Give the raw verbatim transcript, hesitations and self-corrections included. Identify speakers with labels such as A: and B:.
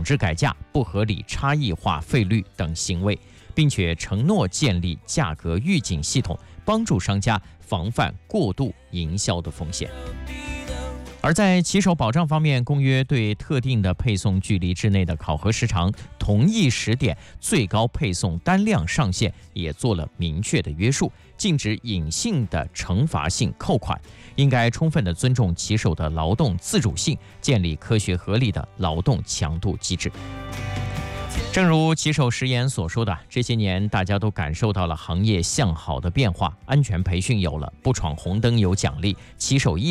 A: 强制改价、不合理差异化费率等行为，并且承诺建立价格预警系统，帮助商家防范过度营销的风险。而在骑手保障方面，公约对特定的配送距离之内的考核时长、同一时点最高配送单量上限也做了明确的约束，禁止隐性的惩罚性扣款，应该充分的尊重骑手的劳动自主性，建立科学合理的劳动强度机制。正如骑手食言所说的，这些年大家都感受到了行业向好的变化，安全培训有了，不闯红灯有奖励，骑手意